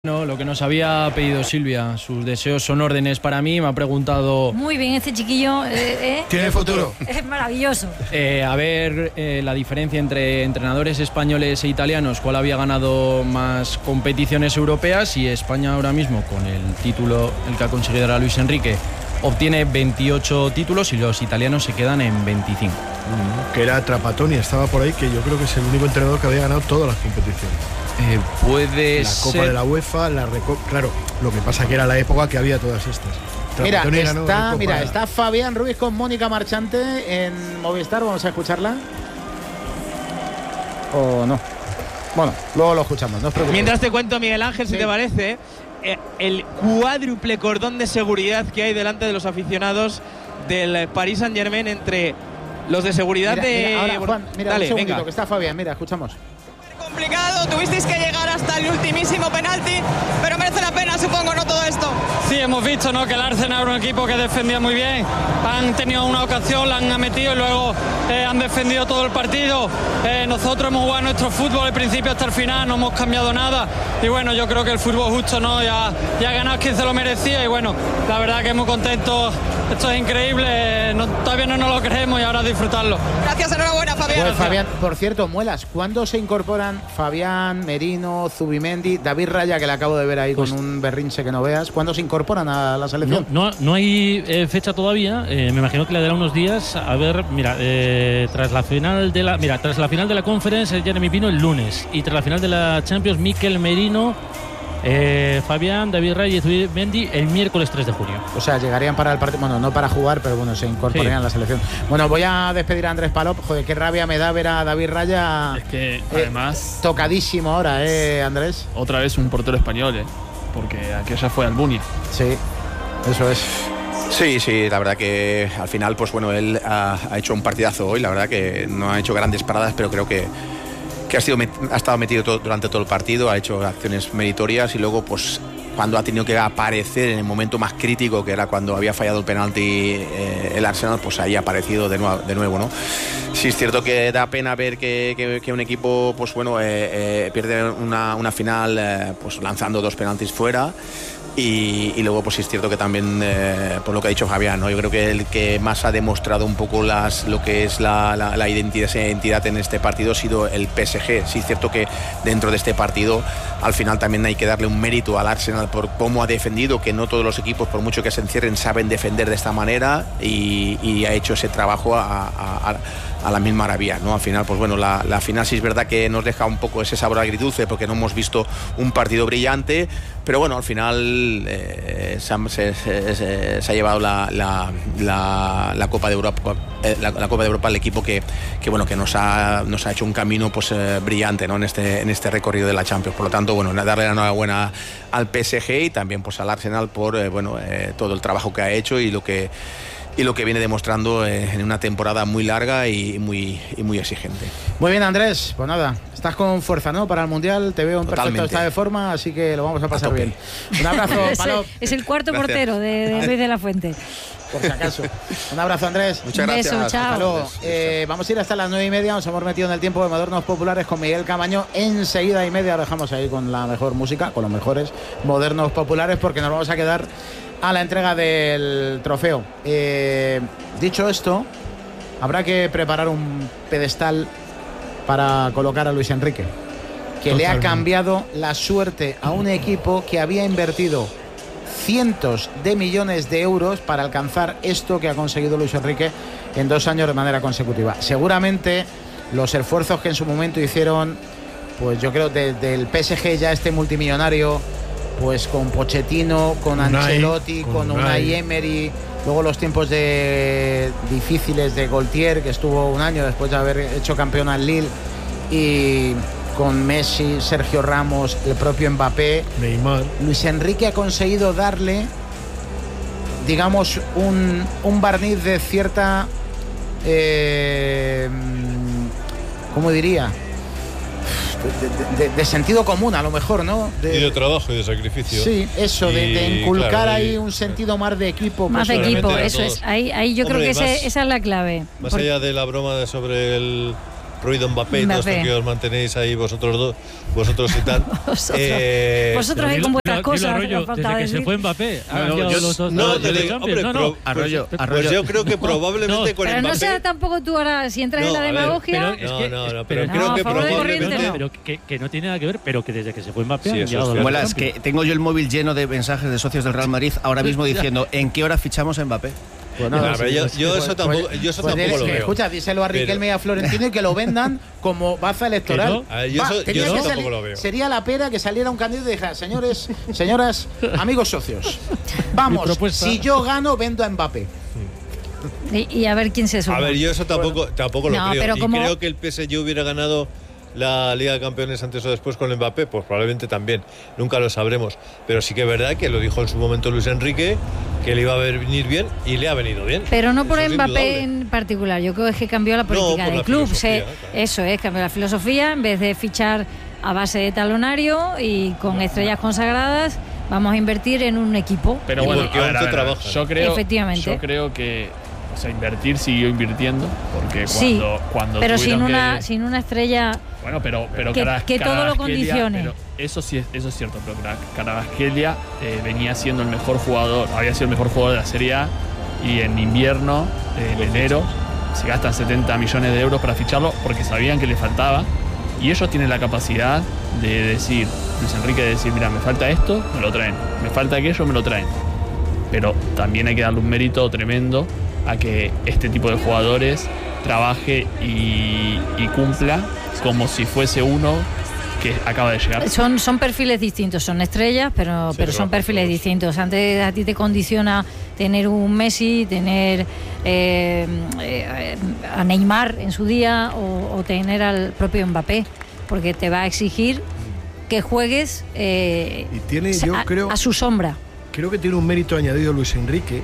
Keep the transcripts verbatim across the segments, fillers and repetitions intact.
No, lo que nos había pedido Silvia, sus deseos son órdenes para mí. Me ha preguntado... Muy bien, este chiquillo... Eh, eh, Tiene futuro. Es maravilloso. Eh, a ver eh, la diferencia entre entrenadores españoles e italianos, cuál había ganado más competiciones europeas, y España ahora mismo, con el título, el que ha conseguido ahora Luis Enrique, obtiene veintiocho títulos y los italianos se quedan en veinticinco. Mm, que era Trapattoni, estaba por ahí, que yo creo que es el único entrenador que había ganado todas las competiciones. Eh, puede la ser... Copa de la UEFA, la Recopa, claro, lo que pasa que era la época que había todas estas. Mira, ganó está, Copa... mira, está Fabián Ruiz con Mónica Marchante en Movistar, vamos a escucharla. ¿O no? Bueno, luego lo escuchamos, no os preocupéis. Mientras te cuento, Miguel Ángel, sí. Si te parece, eh, el cuádruple cordón de seguridad que hay delante de los aficionados del Paris Saint-Germain entre los de seguridad mira, de... Mira, ahora, Juan, mira, dale, un segundito, venga. que está Fabián, mira, escuchamos. Complicado, tuvisteis que llegar hasta el ultimísimo penalti, pero merece la pena, supongo, ¿no? Todo esto. Sí, hemos visto, ¿no?, que el Arsenal era un equipo que defendía muy bien. Han tenido una ocasión, la han metido y luego eh, han defendido todo el partido. Eh, nosotros hemos jugado nuestro fútbol del principio hasta el final, no hemos cambiado nada. Y bueno, yo creo que el fútbol justo, ¿no? Ya, ya ganado quien se lo merecía y bueno, la verdad que muy contentos. Esto es increíble, no, todavía no nos lo creemos y ahora disfrutarlo. Gracias, enhorabuena, Fabián. Pues, Fabián, por cierto, Muelas, ¿cuándo se incorporan Fabián, Merino, Zubimendi, David Raya, que le acabo de ver ahí pues, con un berrinche que no veas? ¿Cuándo se incorporan a la selección? No, no, no hay eh, fecha todavía, eh, me imagino que le dará unos días. A ver, mira, eh, tras la final de la mira, tras la final de la Conference, Jeremy Pino el lunes, y tras la final de la Champions, Mikel Merino, Eh, Fabián, David Raya y Zubimendi el miércoles tres de junio. O sea, llegarían para el partido, bueno, no para jugar, pero bueno, se incorporarían sí. a la selección. Bueno, voy a despedir a Andrés Palop. Joder, qué rabia me da ver a David Raya. Es que eh, además tocadísimo ahora, eh, Andrés. Otra vez un portero español, eh, porque aquella fue Almunia. Sí, eso es. Sí, sí, la verdad que al final, pues bueno, él ha, ha hecho un partidazo hoy. La verdad que no ha hecho grandes paradas, pero creo que que ha, sido, ha estado metido todo, durante todo el partido, ha hecho acciones meritorias y luego pues cuando ha tenido que aparecer en el momento más crítico, que era cuando había fallado el penalti eh, el Arsenal, pues ahí ha aparecido de nuevo, de nuevo, ¿no? Sí, es cierto que da pena ver que, que, que un equipo pues bueno eh, eh, pierde una, una final eh, pues lanzando dos penaltis fuera. Y, y luego pues sí es cierto que también eh, por lo que ha dicho Fabián, ¿no? Yo creo que el que más ha demostrado un poco las, lo que es la, la, la identidad, esa identidad en este partido ha sido el P S G. Sí es cierto que dentro de este partido al final también hay que darle un mérito al Arsenal por cómo ha defendido, que no todos los equipos, por mucho que se encierren, saben defender de esta manera, y, y ha hecho ese trabajo a, a, a a la misma maravilla, ¿no? Al final, pues bueno, la, la final sí es verdad que nos deja un poco ese sabor agridulce porque no hemos visto un partido brillante, pero bueno, al final eh, se, se, se, se ha llevado la, la, la, la Copa de Europa, eh, la, la Copa de Europa al equipo que, que bueno, que nos ha, nos ha hecho un camino pues eh, brillante, ¿no? En este, en este recorrido de la Champions. Por lo tanto, bueno, darle la enhorabuena al P S G y también pues al Arsenal por eh, bueno, eh, todo el trabajo que ha hecho y lo que y lo que viene demostrando eh, en una temporada muy larga y muy, y muy exigente. Muy bien, Andrés, pues nada, estás con fuerza, ¿no? Para el Mundial, te veo en Totalmente. perfecto estado de forma, así que lo vamos a pasar a bien. Un abrazo, Palop. Es el cuarto Gracias. portero de, de Luis de la Fuente. Por si acaso. Un abrazo, Andrés. Muchas gracias. Un beso, chao. Hasta luego. Eh, vamos a ir hasta las nueve y media, nos hemos metido en el tiempo de Modernos Populares con Miguel Camaño. Enseguida y media dejamos ahí con la mejor música, con los mejores Modernos Populares, porque nos vamos a quedar a la entrega del trofeo. Eh, dicho esto, habrá que preparar un pedestal para colocar a Luis Enrique, que Totalmente. le ha cambiado la suerte a un equipo que había invertido cientos de millones de euros para alcanzar esto que ha conseguido Luis Enrique en dos años de manera consecutiva. Seguramente los esfuerzos que en su momento hicieron, pues yo creo desde el P S G ya este multimillonario, pues con Pochettino, con Unai, Ancelotti, con, con Unai. Unai Emery, luego los tiempos de difíciles de Gaultier, que estuvo un año después de haber hecho campeón al Lille, y con Messi, Sergio Ramos, el propio Mbappé, Neymar. Luis Enrique ha conseguido darle, digamos, un, un barniz de cierta, eh, ¿cómo diría? De, de, de sentido común, a lo mejor, ¿no? De, y de trabajo y de sacrificio. Sí, eso, y, de, de inculcar claro, ahí y, un sentido más de equipo. Más de equipo, eso es. Ahí, ahí yo Hombre, creo que más, ese, esa es la clave. Más Por... allá de la broma de sobre el, prohibido Mbappé y todo esto que os mantenéis ahí vosotros dos, vosotros y tal. Vosotros, eh, vosotros ahí con vuestras cosas. Arroyo, desde que se fue Mbappé. No, no, yo, los dos, no, yo digo, hombre, no, no, Arroyo, pues, Arroyo. Pues yo creo que probablemente no, con pero Mbappé. No sea tampoco tú ahora, si entras no, en la demagogia. Ver, pero no, es que, no, no, pero pero creo no, que probablemente. No. Pero que, que no tiene nada que ver, pero que desde que se fue Mbappé. Sí, han llegado es Muela, es que tengo yo el móvil lleno de mensajes de socios del Real Madrid ahora mismo diciendo ¿en qué hora fichamos a Mbappé? Pues nada, no, pero yo, yo eso tampoco, yo eso pues tampoco lo que, veo. Escucha, díselo a Riquelme y a Florentino y que lo vendan como baza electoral. A ver, yo eso, Va, yo eso que tampoco salir, lo veo. Sería la pera que saliera un candidato y dijera, señores, señoras, amigos socios, vamos, si yo gano, vendo a Mbappé. Y, y a ver quién se suma. A ver, yo eso tampoco, bueno, tampoco lo no, creo. Pero y como... creo que el P S G hubiera ganado la Liga de Campeones antes o después con Mbappé, pues probablemente también, nunca lo sabremos, pero sí que es verdad que lo dijo en su momento Luis Enrique, que le iba a venir bien y le ha venido bien. Pero no por eso Mbappé en particular, yo creo que es que cambió la política no, del club, Se, claro. eso es, cambió la filosofía, en vez de fichar a base de talonario y con estrellas consagradas, vamos a invertir en un equipo. Pero bueno, porque a ver, a ver, trabaja. Yo creo, Efectivamente. yo creo que, o sea, invertir siguió invirtiendo, porque cuando, sí, cuando pero sin una, que, sin una estrella. Bueno, pero, pero que, Kvaratskhelia, que todo lo condicione. Pero eso sí, es, eso es cierto, pero Kvaratskhelia eh, venía siendo el mejor jugador, había sido el mejor jugador de la Serie A, y en invierno, en enero, se gastan setenta millones de euros para ficharlo porque sabían que le faltaba, y ellos tienen la capacidad de decir, Luis Enrique de decir, mira, me falta esto, me lo traen, me falta aquello, me lo traen. Pero también hay que darle un mérito tremendo a que este tipo de jugadores trabaje y, y cumpla como si fuese uno que acaba de llegar. Son, son perfiles distintos, son estrellas, pero, Sí, pero son perfiles todos. distintos. Antes a ti te condiciona tener un Messi, tener eh, eh, a Neymar en su día o, o tener al propio Mbappé, porque te va a exigir que juegues eh, y tiene, yo a, creo, a su sombra. Creo que tiene un mérito añadido Luis Enrique,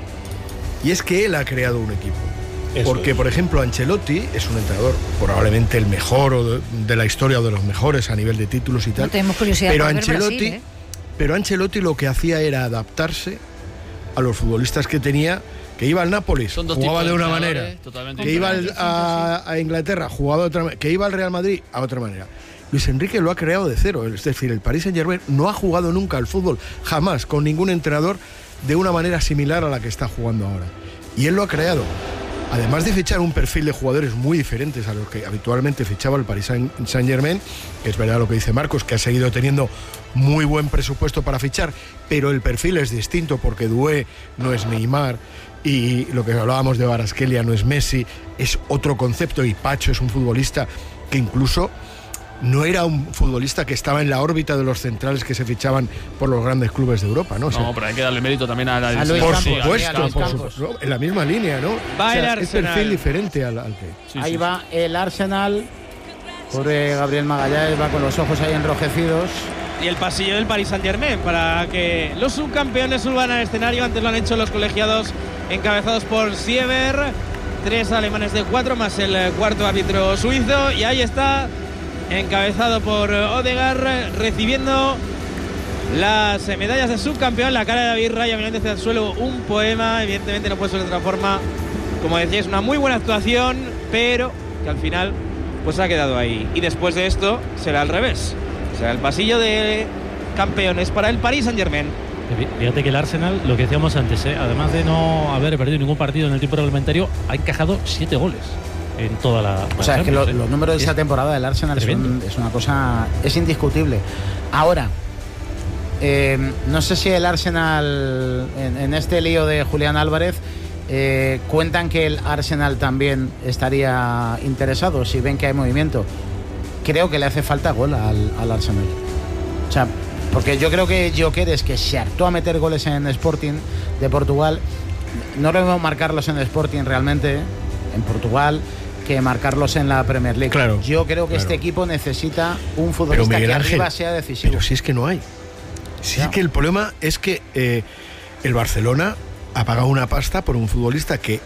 y es que él ha creado un equipo. Eso Porque, es. por ejemplo, Ancelotti es un entrenador probablemente el mejor o de, de la historia o de los mejores a nivel de títulos y tal. No tenemos curiosidad pero por ver Ancelotti, Brasil, ¿eh? pero Ancelotti lo que hacía era adaptarse a los futbolistas que tenía, que iba al Nápoles, jugaba de una manera, que iba al, a, a Inglaterra, jugaba de otra manera, que iba al Real Madrid, a otra manera. Luis Enrique lo ha creado de cero, es decir, el Paris Saint-Germain no ha jugado nunca al fútbol, jamás, con ningún entrenador de una manera similar a la que está jugando ahora. Y él lo ha creado. Además de fichar un perfil de jugadores muy diferentes a los que habitualmente fichaba el Paris Saint-Germain, que es verdad lo que dice Marcos, que ha seguido teniendo muy buen presupuesto para fichar, pero el perfil es distinto porque Doué no es Neymar y lo que hablábamos de Kvaratskhelia no es Messi, es otro concepto, y Pacho es un futbolista que incluso no era un futbolista que estaba en la órbita de los centrales que se fichaban por los grandes clubes de Europa, ¿no? O sea, No, pero hay que darle mérito también a la A Luis por Campos, supuesto, sí, a Luis por Campos. supuesto, ¿no? En la misma línea, ¿no? Va O sea, el es perfil Arsenal. diferente al, al que... Sí, ahí sí, va el Arsenal. Pobre Gabriel Magallanes va con los ojos ahí enrojecidos. Y el pasillo del Paris Saint-Germain para que los subcampeones suban al escenario. Antes lo han hecho los colegiados encabezados por Sieber. Tres alemanes de cuatro más el cuarto árbitro suizo. Y ahí está, encabezado por Odegaard, recibiendo las medallas de subcampeón. La cara de David Raya mirando hacia el suelo, un poema. Evidentemente no puede ser de otra forma. Como decía, es una muy buena actuación, pero que al final pues ha quedado ahí. Y después de esto será al revés. Será el pasillo de campeones para el Paris Saint-Germain. Fíjate que el Arsenal, lo que decíamos antes, ¿eh? además de no haber perdido ningún partido en el tiempo reglamentario, ha encajado siete goles en toda la... O sea, es que lo, ¿eh? los números de esa temporada del Arsenal son, es una cosa... es indiscutible. Ahora, eh, no sé si el Arsenal, en, en este lío de Julián Álvarez, eh, cuentan que el Arsenal también estaría interesado, si ven que hay movimiento. Creo que le hace falta gol al, al Arsenal. O sea, porque yo creo que Gyökeres, que se hartó a meter goles en Sporting de Portugal, no lo vemos marcarlos en Sporting realmente, en Portugal, que marcarlos en la Premier League. Claro, yo creo que claro. este equipo necesita un futbolista Miguel que Ángel, arriba sea decisivo. Pero si es que no hay. Si Ya. es que el problema es que eh, el Barcelona ha pagado una pasta por un futbolista que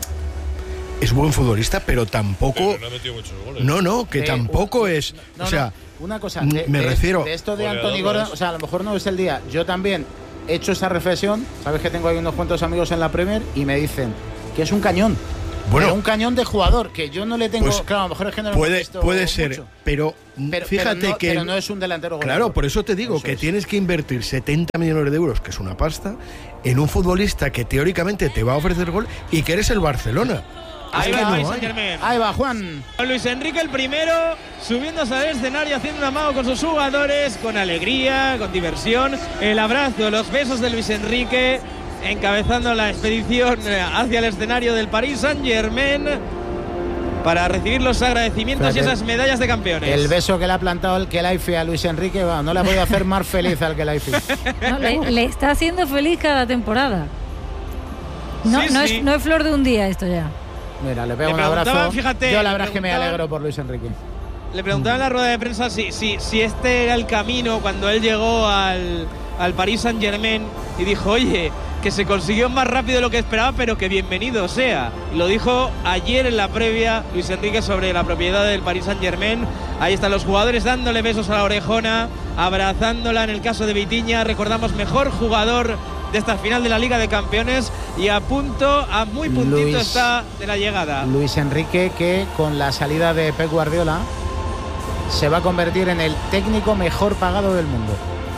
es buen futbolista, pero tampoco... Pero no ha metido muchos goles. No, no, que Eh, tampoco un- es... no, o sea, no, una cosa, m- de, me de- refiero... de esto de Goleador, Anthony ¿no Gordon, es? o sea, a lo mejor no es el día. Yo también he hecho esa reflexión, sabes que tengo ahí unos cuantos amigos en la Premier y me dicen que es un cañón, Bueno, pero un cañón de jugador que yo no le tengo. Pues, claro, a lo mejor es que no lo puede, he visto puede ser, mucho. pero, pero fíjate pero no, que. Pero no es un delantero goleador. Claro, por eso te digo eso que es. Tienes que invertir setenta millones de euros, que es una pasta, en un futbolista que teóricamente te va a ofrecer gol y que eres el Barcelona. Ahí es va, que no Luis hay. Germain. Ahí va, Juan. Luis Enrique el primero, subiéndose al escenario, haciendo un amago con sus jugadores, con alegría, con diversión. El abrazo, los besos de Luis Enrique, encabezando la expedición hacia el escenario del Paris Saint-Germain para recibir los agradecimientos Fíjate, y esas medallas de campeones. El beso que le ha plantado el Kelaifi a Luis Enrique, va, no le ha podido hacer más feliz al Kelaifi. No, le, le está haciendo feliz cada temporada. No, sí, no, sí. Es, no es flor de un día esto ya. Mira, le pego le un abrazo. Fíjate, Yo la verdad es que me alegro por Luis Enrique. Le preguntaba en la rueda de prensa si, si, si este era el camino cuando él llegó al, al Paris Saint-Germain y dijo, oye, que se consiguió más rápido de lo que esperaba, pero que bienvenido sea. Y lo dijo ayer en la previa Luis Enrique sobre la propiedad del Paris Saint-Germain. Ahí están los jugadores dándole besos a la orejona, abrazándola en el caso de Vitinha. Recordamos, mejor jugador de esta final de la Liga de Campeones y a punto, a muy puntito Luis, está de la llegada. Luis Enrique, que con la salida de Pep Guardiola se va a convertir en el técnico mejor pagado del mundo.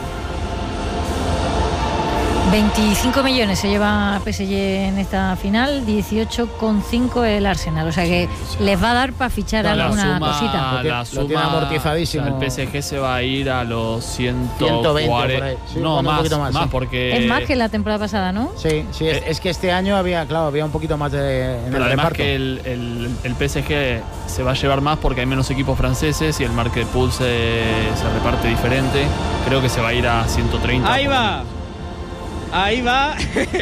veinticinco millones se lleva P S G en esta final, dieciocho coma cinco el Arsenal. O sea que les va a dar para fichar no, alguna suma, cosita. Lo, la suma, lo tiene amortizadísimo. O sea, el P S G se va a ir a los ciento veinte por cuarenta. ahí. Sí, no, más, más, más sí. porque... Es más que la temporada pasada, ¿no? Sí, sí es, es que este año había, claro, había un poquito más de, en Pero el además reparto. que el, el, el P S G se va a llevar más porque hay menos equipos franceses y el market pool se, se reparte diferente. Creo que se va a ir a ciento treinta. Ahí va. Ahí va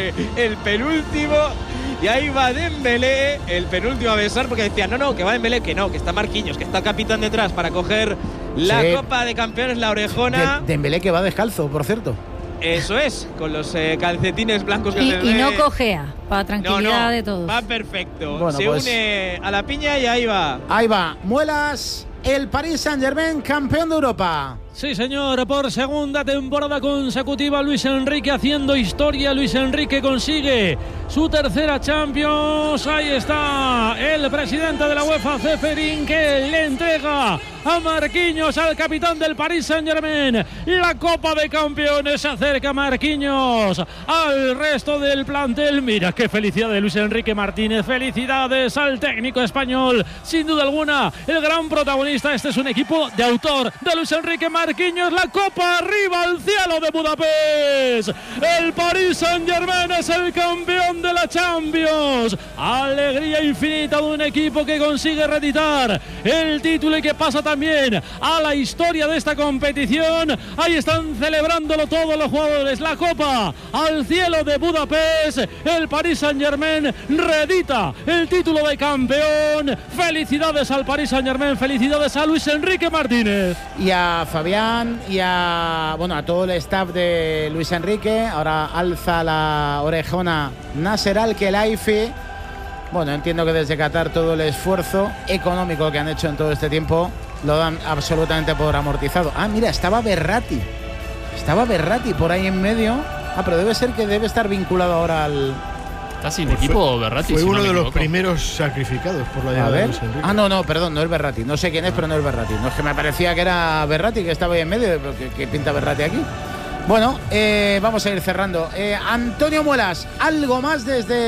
el penúltimo y ahí va Dembélé, el penúltimo a besar, porque decían, no, no, que va Dembélé, que no, que está Marquinhos, que está el capitán detrás para coger la sí. Copa de Campeones, la orejona. De, Dembélé que va descalzo, por cierto. Eso es, con los eh, calcetines blancos que y, se y ve. no cojea, para tranquilidad no, no, de todos. Va perfecto, bueno, se pues, une a la piña y ahí va. Ahí va, Muelas, el Paris Saint-Germain, campeón de Europa. Sí, señor, por segunda temporada consecutiva Luis Enrique haciendo historia. Luis Enrique consigue su tercera Champions. Ahí está el presidente de la UEFA, Ceferín, que le entrega a Marquinhos, al capitán del Paris Saint-Germain, la Copa de Campeones. Se acerca Marquinhos al resto del plantel. Mira qué felicidad de Luis Enrique Martínez. Felicidades al técnico español, sin duda alguna el gran protagonista. Este es un equipo de autor de Luis Enrique Martínez. Marquinhos, la copa arriba al cielo de Budapest. El Paris Saint-Germain es el campeón de la Champions. Alegría infinita de un equipo que consigue reeditar el título y que pasa también a la historia de esta competición. Ahí están celebrándolo todos los jugadores. La copa al cielo de Budapest. El Paris Saint-Germain reedita el título de campeón. Felicidades al Paris Saint-Germain. Felicidades a Luis Enrique Martínez. Y a Fabián y a, bueno, a todo el staff de Luis Enrique. Ahora alza la orejona Nasser Al-Khelaifi. Bueno, entiendo que desde Qatar todo el esfuerzo económico que han hecho en todo este tiempo lo dan absolutamente por amortizado. Ah, mira, estaba Berratti. Estaba Berratti por ahí en medio. Ah, pero debe ser que debe estar vinculado ahora al... Está sin pues equipo fue, Berratti. Fue si uno no de equivoco. los primeros sacrificados por la A llegada ver. de Luis Enrique. Ah, no, no, perdón, no es Berratti. No sé quién es, pero no es Berratti. No es que me parecía que era Berratti, que estaba ahí en medio. Pero ¿qué, qué pinta Berratti aquí? Bueno, eh, vamos a ir cerrando. Eh, Antonio Muelas, ¿algo más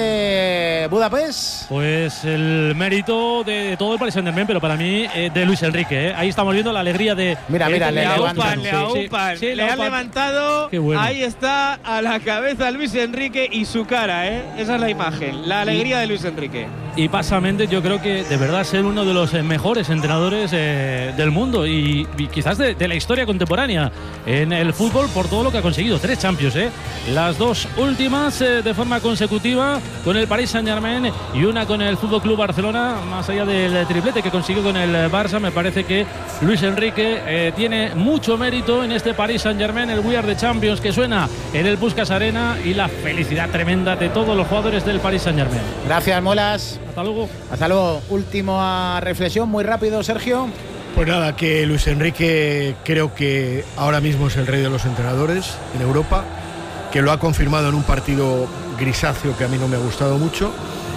desde Budapest? Pues el mérito de todo el Paris Saint-Germain, pero para mí eh, de Luis Enrique. ¿eh? Ahí estamos viendo la alegría de... Mira, mira, le, le aupan, le sí, aupan, sí, le, le han aupan. levantado. Qué bueno. Ahí está a la cabeza Luis Enrique y su cara, ¿eh? Esa es la imagen, la alegría de Luis Enrique. Y pasa Méndez, yo creo que de verdad ser uno de los eh, mejores entrenadores eh, del mundo y, y quizás de, de la historia contemporánea en el fútbol por todo lo que ha conseguido. Tres Champions, ¿eh? Las dos últimas eh, de forma consecutiva con el Paris Saint-Germain y una con el Fútbol Club Barcelona. Más allá del triplete que consiguió con el Barça, me parece que Luis Enrique eh, tiene mucho mérito en este Paris Saint-Germain. El We Are the Champions que suena en el Puskás Arena y la felicidad tremenda de todos los jugadores del Paris Saint-Germain. Gracias, Muelas. Hasta luego. Hasta luego. Última reflexión, muy rápido, Sergio. Pues nada, que Luis Enrique creo que ahora mismo es el rey de los entrenadores en Europa, que lo ha confirmado en un partido grisáceo que a mí no me ha gustado mucho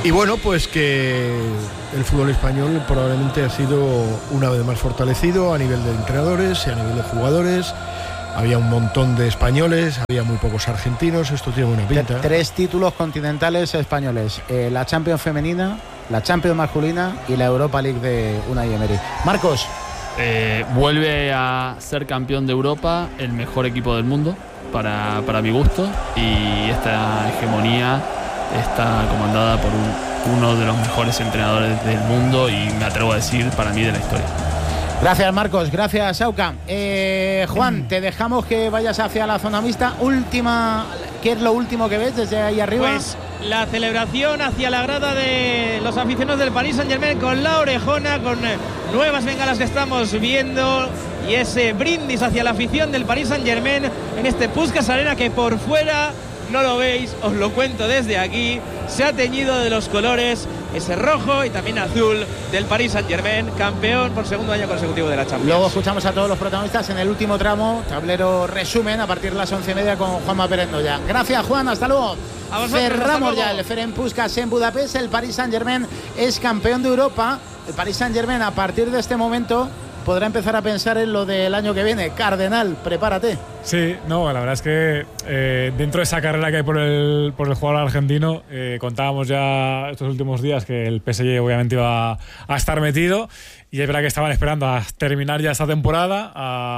Y bueno, pues que el fútbol español probablemente ha sido una vez más fortalecido a nivel de entrenadores y a nivel de jugadores. Había un montón de españoles, había muy pocos argentinos, esto tiene buena pinta. Tres títulos continentales españoles, eh, la Champions femenina, la Champions masculina y la Europa League de Unai Emery. Marcos. Eh, vuelve a ser campeón de Europa, el mejor equipo del mundo, para, para mi gusto, y esta hegemonía está comandada por un, uno de los mejores entrenadores del mundo y me atrevo a decir, para mí, de la historia. Gracias, Marcos. Gracias, Auca. Eh, Juan, te dejamos que vayas hacia la zona mixta. Última, ¿qué es lo último que ves desde ahí arriba? Pues la celebración hacia la grada de los aficionados del Paris Saint-Germain con la orejona, con nuevas bengalas que estamos viendo y ese brindis hacia la afición del Paris Saint-Germain en este Puskás Arena que por fuera no lo veis, os lo cuento desde aquí, se ha teñido de los colores ese rojo y también azul del Paris Saint-Germain, campeón por segundo año consecutivo de la Champions. Luego escuchamos a todos los protagonistas en el último tramo, tablero resumen a partir de las once y media con Juanma Pérez Noya. Gracias, Juan, hasta luego. A vosotros, cerramos hasta ya el Ferenc Puskás en Budapest. El Paris Saint-Germain es campeón de Europa. El Paris Saint-Germain a partir de este momento podrá empezar a pensar en lo del año que viene. Cardenal, prepárate. Sí, no, la verdad es que eh, dentro de esa carrera que hay por el, por el jugador argentino, eh, contábamos ya estos últimos días que el P S G obviamente iba a, a estar metido, y es verdad que estaban esperando a terminar ya esta temporada,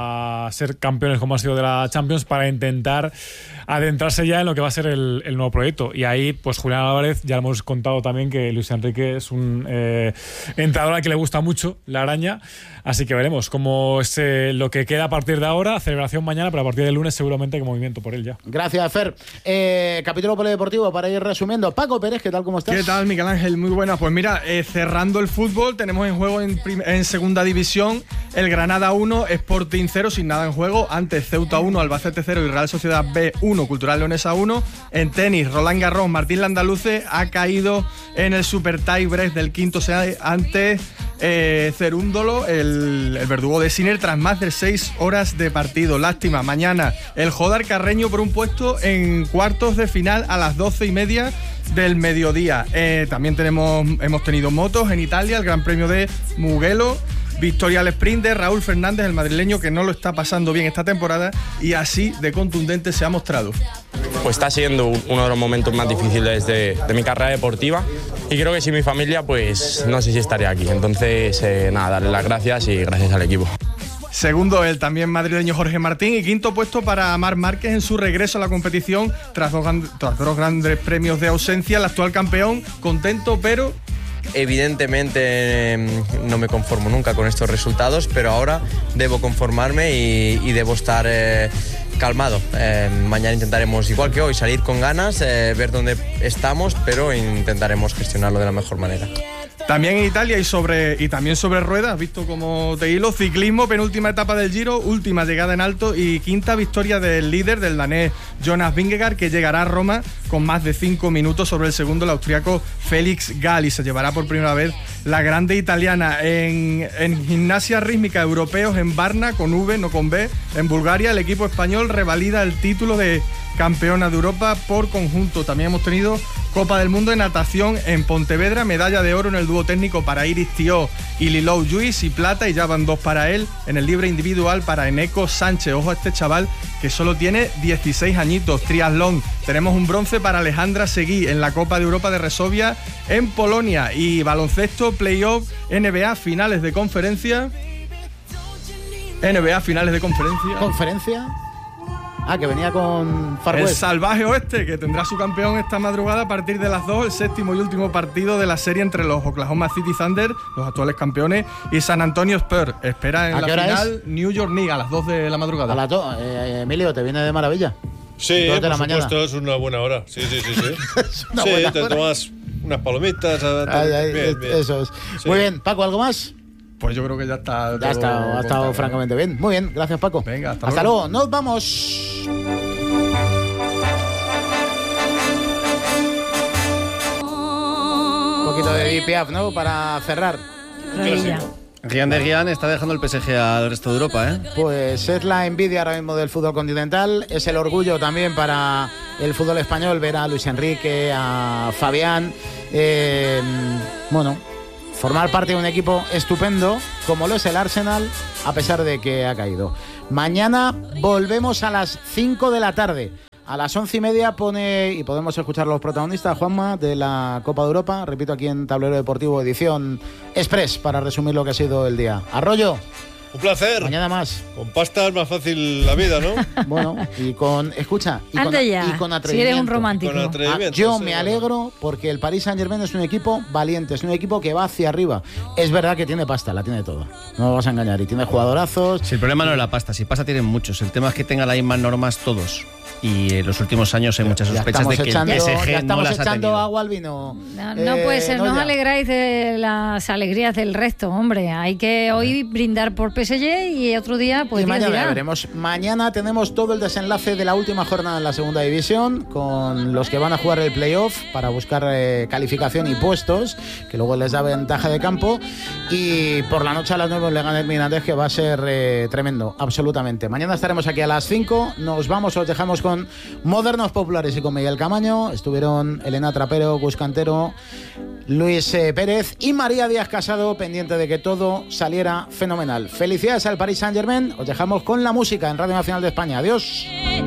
a ser campeones como ha sido de la Champions, para intentar adentrarse ya en lo que va a ser el, el nuevo proyecto. Y ahí, pues Julián Álvarez, ya hemos contado también que Luis Enrique es un eh, entrenador al que le gusta mucho la araña, así que veremos cómo es eh, lo que queda a partir de ahora. Celebración mañana, pero a partir del lunes seguramente hay movimiento por él ya. Gracias, Fer. Eh, capítulo polideportivo para ir resumiendo. Paco Pérez, ¿qué tal? ¿Cómo estás? ¿Qué tal, Miguel Ángel? Muy buenas. Pues mira, eh, cerrando el fútbol, tenemos en juego en, en segunda división el Granada uno, Sporting cero, sin nada en juego. Antes Ceuta uno, Albacete cero y Real Sociedad B uno, Cultural Leonesa uno. En tenis, Roland Garros, Martín Landaluce ha caído en el super tie break del quinto set ante eh, Cerúndolo, el, el verdugo de Sinner, tras más de seis horas de partido. Lástima, mañana el Jodar Carreño por un puesto en cuartos de final a las doce y media del mediodía. Eh, también tenemos, hemos tenido motos en Italia, el Gran Premio de Mugello, victoria al sprint de Raúl Fernández, el madrileño, que no lo está pasando bien esta temporada, y así de contundente se ha mostrado. Pues está siendo uno de los momentos más difíciles de, de mi carrera deportiva, y creo que sin mi familia pues no sé si estaría aquí. Entonces eh, nada, darle las gracias y gracias al equipo. Segundo, el también madrileño Jorge Martín, y quinto puesto para Marc Márquez en su regreso a la competición tras dos, tras dos grandes premios de ausencia. El actual campeón, contento, pero... Evidentemente no me conformo nunca con estos resultados, pero ahora debo conformarme y, y debo estar eh, calmado. Eh, mañana intentaremos, igual que hoy, salir con ganas, eh, ver dónde estamos, pero intentaremos gestionarlo de la mejor manera. También en Italia y sobre y también sobre ruedas, visto como te hilo, ciclismo, penúltima etapa del Giro, última llegada en alto y quinta victoria del líder, del danés Jonas Vingegaard, que llegará a Roma con más de cinco minutos sobre el segundo, el austriaco Félix Gall, y se llevará por primera vez la grande italiana. En, en gimnasia rítmica, europeos en Varna, con V, no con B, en Bulgaria, el equipo español revalida el título de campeona de Europa por conjunto. También hemos tenido Copa del Mundo en natación en Pontevedra, medalla de oro en el dúo técnico para Iris Tió y Lilou Lluís, y plata, y ya van dos para él, en el libre individual para Eneco Sánchez. Ojo a este chaval que solo tiene dieciséis añitos. Triatlón, tenemos un bronce para Alejandra Seguí en la Copa de Europa de Resovia en Polonia. Y baloncesto, playoff, N B A, finales de conferencia. N B A, finales de conferencia. ¿Conferencia? Ah, que venía con Far West. El salvaje oeste, que tendrá su campeón esta madrugada a partir de las dos, el séptimo y último partido de la serie entre los Oklahoma City Thunder, los actuales campeones, y San Antonio Spurs. Espera en la final es? New York Knicks a las dos de la madrugada. A las dos. Eh, Emilio, ¿te viene de maravilla? Sí, dos de por la supuesto, mañana. es una buena hora. Sí, sí, sí. Sí, es una sí buena te hora. tomas unas palomitas. Ay, ay, bien, bien. Eso es. Sí. Muy bien, Paco, ¿algo más? Pues yo creo que ya está. Ya está, ha estado francamente bien. Muy bien, gracias, Paco. Venga, hasta, hasta luego. luego. Nos vamos. Un poquito de D P F, ¿no? Para cerrar. Gian de Gian está dejando el P S G al resto de Europa, ¿eh? Pues es la envidia ahora mismo del fútbol continental, es el orgullo también para el fútbol español ver a Luis Enrique, a Fabián Eh, bueno, formar parte de un equipo estupendo como lo es el Arsenal, a pesar de que ha caído. Mañana volvemos a las cinco de la tarde. A las once y media pone, y podemos escuchar a los protagonistas, Juanma, de la Copa de Europa. Repito, aquí en Tablero Deportivo, edición Express, para resumir lo que ha sido el día. Arroyo. Un placer. Mañana más. Con pasta es más fácil la vida, ¿no? Bueno, y con, escucha, y con, ya. y con atrevimiento. Si eres un romántico. Con atrevimiento, Ah, yo sí, me bueno. alegro porque el Paris Saint-Germain es un equipo valiente, es un equipo que va hacia arriba. Es verdad que tiene pasta, la tiene toda. No me vas a engañar. Y tiene jugadorazos. Si el problema no es la pasta, si pasta tienen muchos. El tema es que tengan las mismas normas todos. Y en los últimos años hay muchas sospechas de que echando, el P S G ya estamos no las ha echando tenido. agua al vino. No, no eh, puede ser, no os alegráis de las alegrías del resto, hombre. Hay que hoy brindar por P S G y otro día pues y mañana dirá. veremos. Mañana tenemos todo el desenlace de la última jornada en la segunda división, con los que van a jugar el playoff para buscar eh, calificación y puestos, que luego les da ventaja de campo. Y por la noche a las nueve le gana el Mirandés, que va a ser eh, tremendo, absolutamente. Mañana estaremos aquí a las cinco. Nos vamos, os dejamos con Modernos Populares y con Miguel Camaño. Estuvieron Elena Trapero, Gus Cantero, Luis eh, Pérez y María Díaz Casado, pendiente de que todo saliera fenomenal. Felicidades al Paris Saint-Germain. Os dejamos con la música en Radio Nacional de España. Adiós.